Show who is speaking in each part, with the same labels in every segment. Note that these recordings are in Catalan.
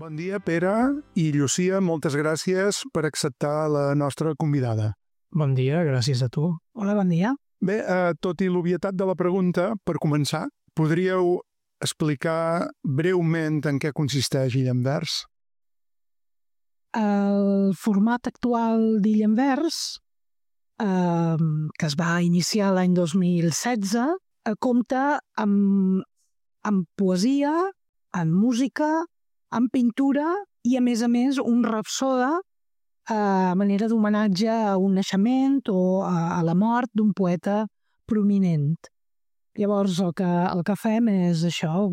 Speaker 1: Bon dia, Pere i Llucia, moltes gràcies per acceptar la nostra convidada.
Speaker 2: Bon dia, gràcies a tu.
Speaker 3: Hola, bon dia.
Speaker 1: Bé, tot i l'obvietat de la pregunta, per començar, podríeu explicar breument en què consisteix Illenvers?
Speaker 3: El format actual d'Illenvers, que es va iniciar l'any 2016, compta amb poesia, amb música, amb pintura i, a més, un rapsoda a manera d'homenatge a un naixement o a la mort d'un poeta prominent. Llavors, el que fem és això,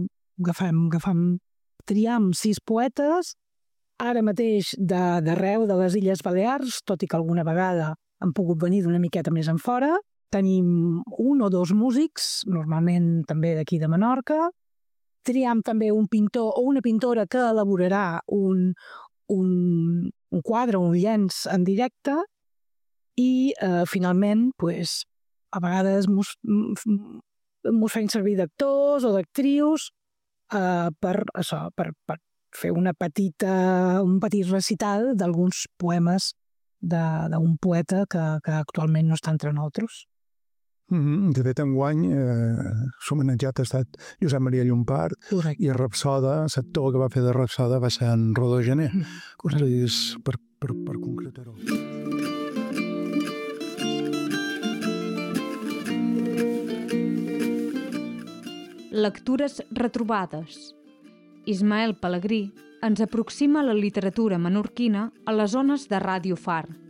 Speaker 3: triem 6 poetes, ara mateix d'arreu de les Illes Balears, tot i que alguna vegada han pogut venir d'una miqueta més enfora. Tenim 1 o 2 músics, normalment també d'aquí de Menorca. Triem també un pintor o una pintora que elaborarà un quadre, un llenç en directe i finalment, a vegades mos fem servir d'actors o d'actrius per fer un petit recital d'alguns poemes d'un poeta que actualment no està entre nosaltres.
Speaker 1: De fet, enguany, l'homenatjat ha estat Josep Maria Llompart.
Speaker 3: Correcte.
Speaker 1: I Rapsoda, l'actor que va fer de Rapsoda va ser en Rodó Gené. És per concretar-ho.
Speaker 4: Lectures retrobades. Ismael Pelegrí ens aproxima la literatura menorquina a les ones de Ràdio Far.